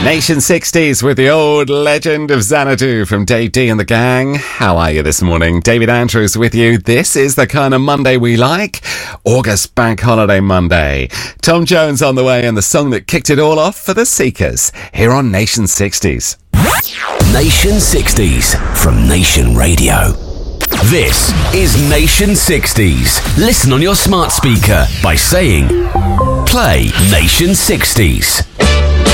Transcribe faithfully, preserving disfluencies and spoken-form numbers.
Nation sixties with the old legend of Xanadu from Dave D and the gang. How are you this morning? David Andrews with you. This is the kind of Monday we like. August Bank Holiday Monday. Tom Jones on the way and the song that kicked it all off for the Seekers here on Nation sixties. Nation sixties from Nation Radio. This is Nation sixties. Listen on your smart speaker by saying, play Nation sixties.